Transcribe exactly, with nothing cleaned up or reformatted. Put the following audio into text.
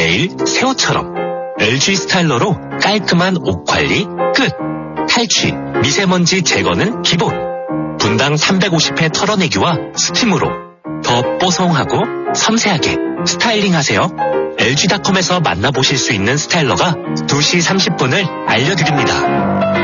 매일 새 옷처럼 엘지 스타일러로 깔끔한 옷 관리 끝. 탈취, 미세먼지 제거는 기본. 분당 삼백오십 회 털어내기와 스팀으로 더 뽀송하고 섬세하게 스타일링하세요. 엘지닷컴에서 만나보실 수 있는 스타일러가 두 시 삼십 분을 알려드립니다.